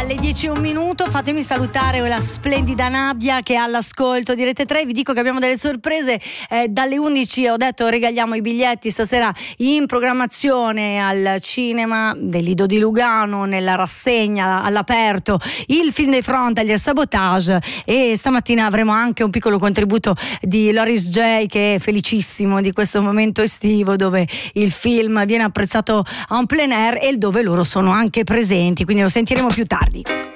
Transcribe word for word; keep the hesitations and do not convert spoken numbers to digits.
alle dieci e un minuto, fatemi salutare la splendida Nadia che è all'ascolto di Rete tre. Vi dico che abbiamo delle sorprese, eh, dalle undici ho detto regaliamo i biglietti stasera in programmazione al cinema del Lido di Lugano, nella rassegna all'aperto, il film dei Frontalier, Sabotage, e stamattina avremo anche un piccolo contributo di Loris J, che è felicissimo di questo momento estivo dove il film viene apprezzato en plein air e dove loro sono anche presenti, quindi lo sentiremo più tardi.